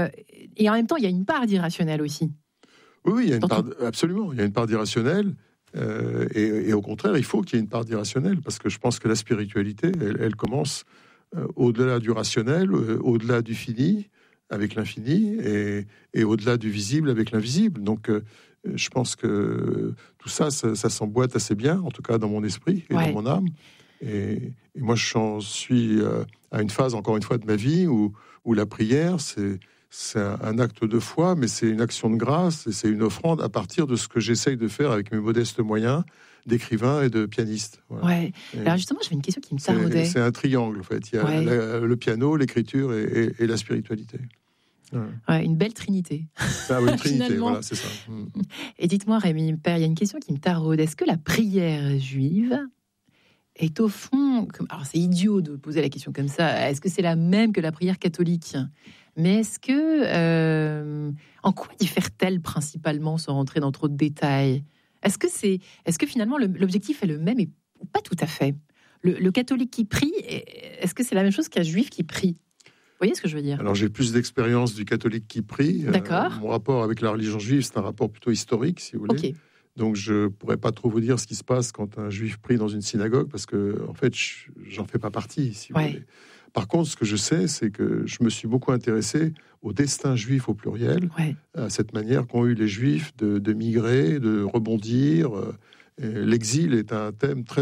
Et en même temps, il y a une part d'irrationnel aussi. Oui, il y a une part, absolument. Il y a une part d'irrationnel. Et au contraire, il faut qu'il y ait une part d'irrationnel, parce que je pense que la spiritualité, elle commence au-delà du rationnel, au-delà du fini, avec l'infini, et au-delà du visible, avec l'invisible. Donc, je pense que tout ça s'emboîte assez bien, en tout cas dans mon esprit et dans mon âme. Et moi, j'en suis à une phase, encore une fois, de ma vie où la prière, c'est un acte de foi, mais c'est une action de grâce et c'est une offrande à partir de ce que j'essaye de faire avec mes modestes moyens d'écrivain et de pianiste. Voilà. Ouais. Alors justement, j'avais une question qui me taraudait. C'est un triangle, en fait. Il y a le piano, l'écriture et la spiritualité. Ouais, une belle trinité. Ah oui, une trinité, voilà, c'est ça. Et dites-moi, Rémi Père, il y a une question qui me taraude. Est-ce que la prière juive est au fond... Alors, c'est idiot de poser la question comme ça. Est-ce que c'est la même que la prière catholique ? Mais est-ce que... en quoi diffère-t-elle principalement, sans rentrer dans trop de détails ? Est-ce que finalement, l'objectif est le même et pas tout à fait ? Le catholique qui prie, est-ce que c'est la même chose qu'un juif qui prie ? Vous voyez ce que je veux dire ? Alors, j'ai plus d'expérience du catholique qui prie. D'accord. Mon rapport avec la religion juive, c'est un rapport plutôt historique, si vous voulez. Okay. Donc, je ne pourrais pas trop vous dire ce qui se passe quand un juif prie dans une synagogue, parce que, en fait, j'en fais pas partie, si vous voulez. Par contre, ce que je sais, c'est que je me suis beaucoup intéressé au destin juif au pluriel, à cette manière qu'ont eu les juifs de migrer, de rebondir. L'exil est un thème très